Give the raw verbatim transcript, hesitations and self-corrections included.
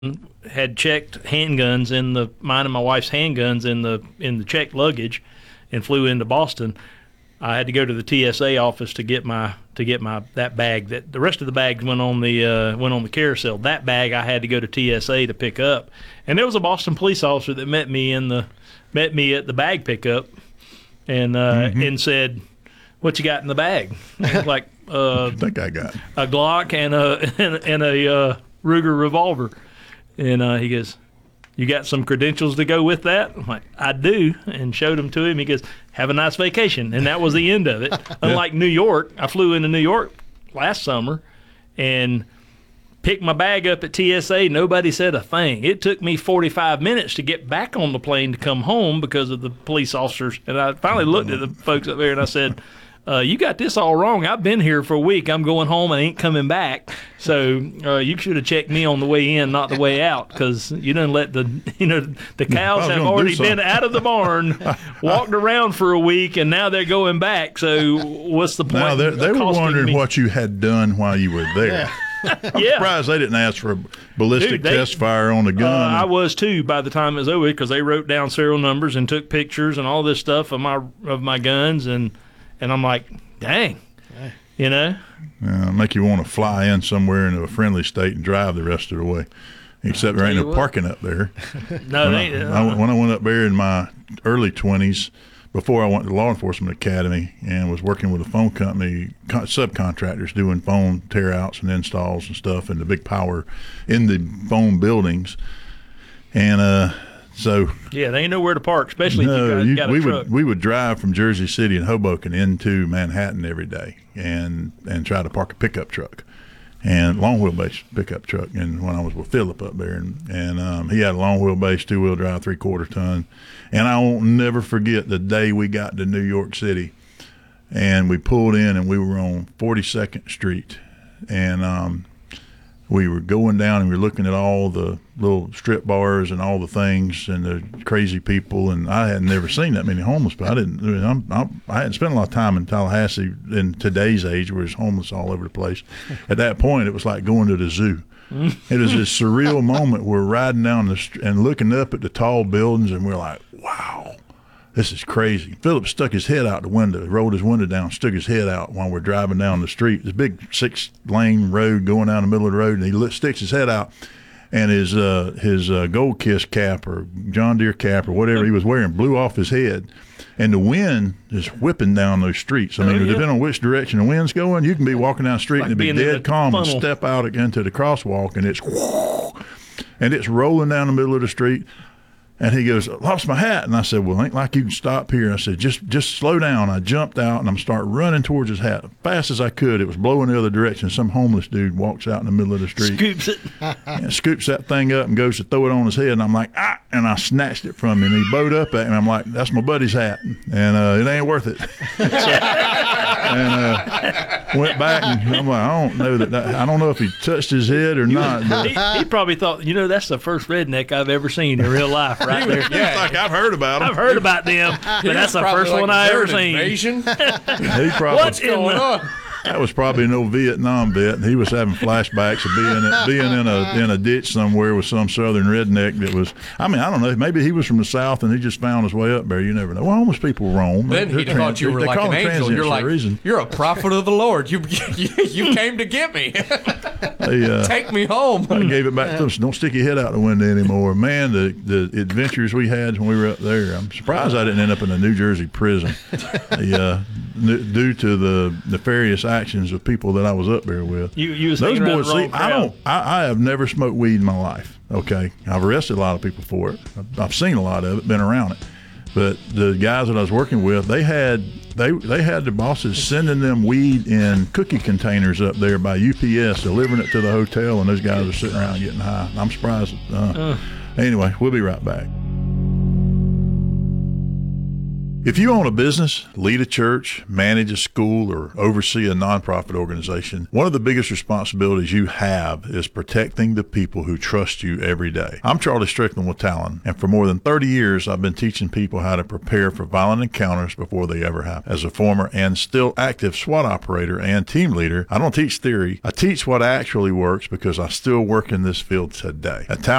had checked handguns in the mine and my wife's handguns in the in the checked luggage, and flew into Boston. I had to go to the T S A office to get my to get my that bag. That the rest of the bags went on the uh, went on the carousel. That bag I had to go to T S A to pick up, and there was a Boston police officer that met me in the met me at the bag pickup, and uh, mm-hmm. and said, "What you got in the bag?" I was like, uh, "I think I got a Glock and a and, and a uh, Ruger revolver," and uh, he goes, "You got some credentials to go with that?" I'm like, "I do," and showed them to him. He goes, "Have a nice vacation," and that was the end of it. Unlike New York, I flew into New York last summer and picked my bag up at T S A. Nobody said a thing. It took me forty-five minutes to get back on the plane to come home because of the police officers. And I finally looked at the folks up there and I said, Uh, you got this all wrong. I've been here for a week. I'm going home. I ain't coming back. So uh, you should have checked me on the way in, not the way out, because you didn't let the you know the cows have already been out of the barn, walked around for a week, and now they're going back. So what's the point? Now they, they were wondering me? what you had done while you were there. Yeah. I'm yeah. surprised they didn't ask for a ballistic Dude, they, test fire on the gun. Uh, I was too by the time it was over, because they wrote down serial numbers and took pictures and all this stuff of my of my guns, and and I'm like, dang, you know. Uh, make you want to fly in somewhere into a friendly state and drive the rest of the way. Except there ain't no what. parking up there. no, when, they, I, uh, I, when I went up there in my early twenties, before I went to law enforcement academy and was working with a phone company, co- subcontractors doing phone tear outs and installs and stuff, and the big power in the phone buildings. And uh, so yeah, they ain't nowhere to park, especially no, if you got, you, got a we truck. would we would drive from Jersey City and Hoboken into Manhattan every day, and and try to park a pickup truck. And long wheelbase pickup truck, and when I was with Philip up there, and, and um, he had a long wheelbase, two wheel drive, three quarter ton, and I won't never forget the day we got to New York City, and we pulled in, and we were on forty-second Street, and um, we were going down, and we were looking at all the little strip bars and all the things and the crazy people, and I had never seen that many homeless people. I didn't. I'm, I'm, I hadn't spent a lot of time in Tallahassee in today's age, where there's homeless all over the place. At that point, it was like going to the zoo. It was this surreal moment. We're riding down the st- and looking up at the tall buildings, and we're like, "Wow, this is crazy." Philip stuck his head out the window, rolled his window down, stuck his head out while we're driving down the street. This big six-lane road going down the middle of the road, and he lit, sticks his head out, and his uh, his uh, Gold Kiss cap or John Deere cap or whatever he was wearing blew off his head, and the wind is whipping down those streets. I mean, oh, yeah. depending on which direction the wind's going, you can be walking down the street like and it'd be dead calm funnel. And step out into the crosswalk, and it's and it's rolling down the middle of the street. And he goes, "I lost my hat." And I said, "Well, ain't like you can stop here." I said, just just slow down. I jumped out, and I'm start running towards his hat. As fast as I could, it was blowing the other direction. Some homeless dude walks out in the middle of the street. Scoops it. And scoops that thing up and goes to throw it on his head. And I'm like, ah, and I snatched it from him. And he bowed up at me. I'm like, "That's my buddy's hat, and uh, it ain't worth it." So, and uh, went back, and I'm like, I don't know that, that I don't know if he touched his head or not. But he, he probably thought, you know, that's the first redneck I've ever seen in real life, right? Right there. Yeah, like I've heard about him. I've heard about them, but that's the first like one I ever seen. He probably, What's going on? That was probably no Vietnam vet. He was having flashbacks of being being in a in a ditch somewhere with some southern redneck that was. I mean, I don't know. Maybe he was from the south and he just found his way up there. You never know. Well, homeless people roam. Then They're he trans- thought you were they like call an them angel. You're like, for a reason. "You're a prophet of the Lord. You you, you came to get me. They, uh, Take me home." I gave it back to them. Don't stick your head out the window anymore. Man, the the adventures we had when we were up there. I'm surprised I didn't end up in a New Jersey prison. the, uh, due to the nefarious actions of people that I was up there with. You, you was Those hanging boys, around the see, wrong I crowd. don't. I, I have never smoked weed in my life. Okay, I've arrested a lot of people for it. I've, I've seen a lot of it, been around it. But the guys that I was working with, they had they they had the bosses sending them weed in cookie containers up there by U P S, delivering it to the hotel, and those guys are sitting around getting high. I'm surprised. Uh, uh. Anyway, we'll be right back. If you own a business, lead a church, manage a school, or oversee a nonprofit organization, one of the biggest responsibilities you have is protecting the people who trust you every day. I'm Charlie Strickland with Talon, and for more than thirty years, I've been teaching people how to prepare for violent encounters before they ever happen. As a former and still active SWAT operator and team leader, I don't teach theory. I teach what actually works because I still work in this field today. At Talon,